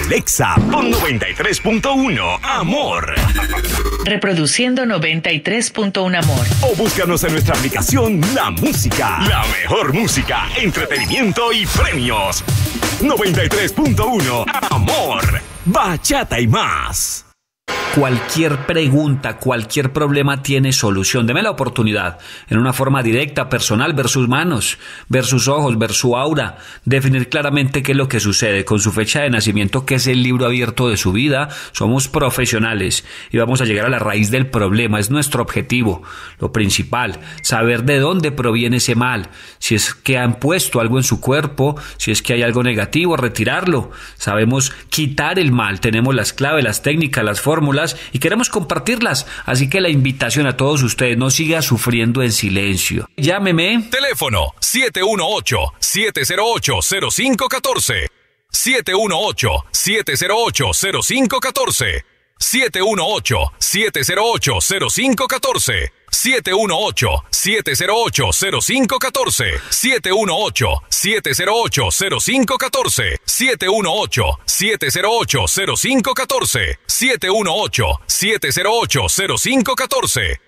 Alexa, pon 93.1 Amor. Reproduciendo 93.1 Amor. O búscanos en nuestra aplicación La Música. La mejor música, entretenimiento y premios. 93.1 Amor. Bachata y más. Cualquier pregunta, cualquier problema tiene solución. Deme la oportunidad, en una forma directa, personal, ver sus manos, ver sus ojos, ver su aura, definir claramente qué es lo que sucede con su fecha de nacimiento, que es el libro abierto de su vida. Somos profesionales y vamos a llegar a la raíz del problema. Es nuestro objetivo, lo principal, saber de dónde proviene ese mal, si es que han puesto algo en su cuerpo, si es que hay algo negativo, retirarlo. Sabemos quitar el mal, tenemos las claves, las técnicas, las fórmulas, y queremos compartirlas, así que la invitación a todos ustedes: no siga sufriendo en silencio. Llámeme. Teléfono 718-708-0514. 718-708-0514. 718-708-0514. 718-708-0514. 718-708-0514. 718-708-0514. 718-708-0514.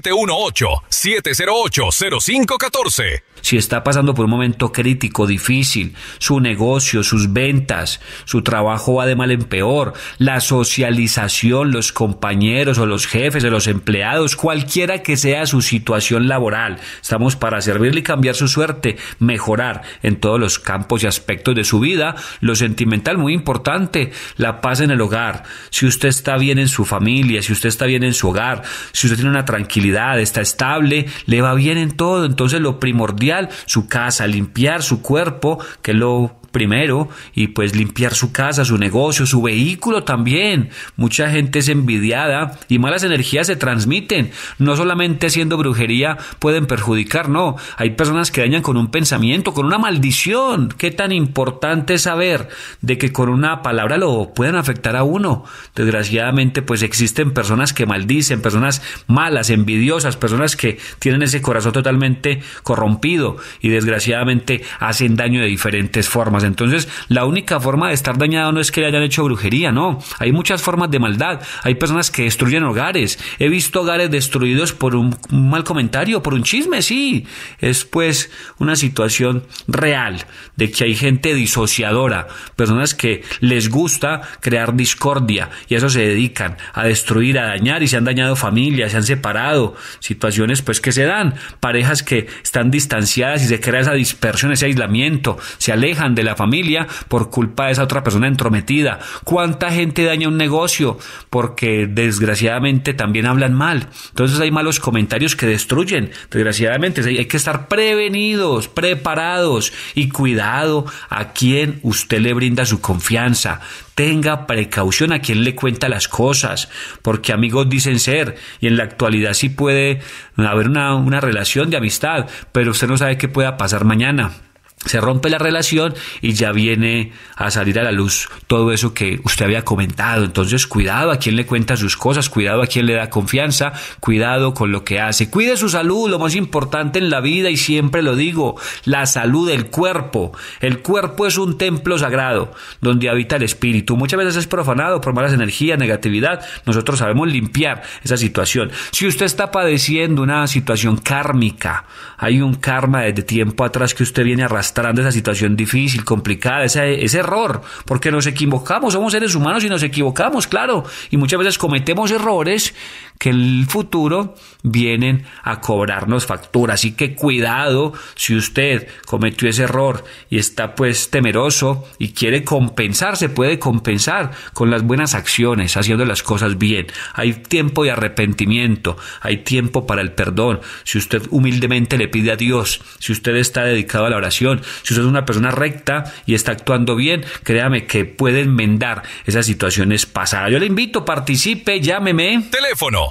718-708-0514. Si está pasando por un momento crítico, difícil, su negocio, sus ventas, su trabajo va de mal en peor, la socialización, los compañeros o los jefes o los empleados, cualquiera que sea su situación laboral, estamos para servirle y cambiar su suerte, mejorar en todos los campos y aspectos de su vida. Lo sentimental, muy importante, la paz en el hogar. Si usted está bien en su familia, si usted está bien en su hogar, si usted tiene una tranquilidad, está estable, le va bien en todo. Entonces lo primordial, su casa, limpiar su cuerpo, que es lo primero, y pues limpiar su casa, su negocio, su vehículo también. Mucha gente es envidiada y malas energías se transmiten. No solamente haciendo brujería pueden perjudicar, no. Hay personas que dañan con un pensamiento, con una maldición. Qué tan importante es saber de que con una palabra lo pueden afectar a uno. Desgraciadamente pues existen personas que maldicen, personas malas, envidiosas, personas que tienen ese corazón totalmente corrompido y desgraciadamente hacen daño de diferentes formas. Entonces, la única forma de estar dañado no es que le hayan hecho brujería, no. Hay muchas formas de maldad. Hay personas que destruyen hogares. He visto hogares destruidos por un mal comentario, por un chisme, sí. Es pues una situación real de que hay gente disociadora, personas que les gusta crear discordia y a eso se dedican, a destruir, a dañar, y se han dañado familias, se han separado, situaciones pues que se dan, parejas que están distanciadas y se crea esa dispersión, ese aislamiento, se alejan de la familia por culpa de esa otra persona entrometida. ¿Cuánta gente daña un negocio? Porque desgraciadamente también hablan mal. Entonces hay malos comentarios que destruyen. Desgraciadamente hay que estar prevenidos, preparados y cuidado a quien usted le brinda su confianza. Tenga precaución a quien le cuenta las cosas, porque amigos dicen ser, y en la actualidad sí puede haber una relación de amistad, pero usted no sabe qué pueda pasar mañana. Se rompe la relación y ya viene a salir a la luz todo eso que usted había comentado. Entonces, cuidado a quién le cuenta sus cosas, cuidado a quién le da confianza, cuidado con lo que hace. Cuide su salud, lo más importante en la vida, y siempre lo digo, la salud del cuerpo. El cuerpo es un templo sagrado donde habita el espíritu. Muchas veces es profanado por malas energías, negatividad. Nosotros sabemos limpiar esa situación. Si usted está padeciendo una situación kármica, hay un karma desde tiempo atrás que usted viene arrastrando esa situación difícil, complicada, ese error, porque nos equivocamos, somos seres humanos y nos equivocamos, claro, y muchas veces cometemos errores que en el futuro vienen a cobrarnos factura. Así que cuidado si usted cometió ese error y está pues temeroso y quiere compensar, se puede compensar con las buenas acciones, haciendo las cosas bien. Hay tiempo de arrepentimiento, hay tiempo para el perdón. Si usted humildemente le pide a Dios, si usted está dedicado a la oración, si usted es una persona recta y está actuando bien, créame que puede enmendar esas situaciones pasadas. Yo le invito, participe, llámeme. Teléfono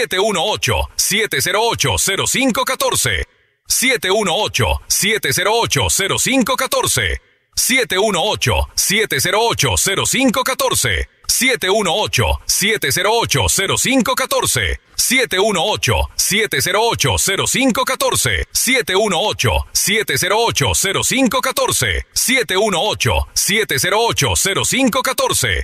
718-708-0514. 718-708-0514. 718-708-0514. 718-708-0514. 718-708-0514. 718-708-0514. 718-708-0514.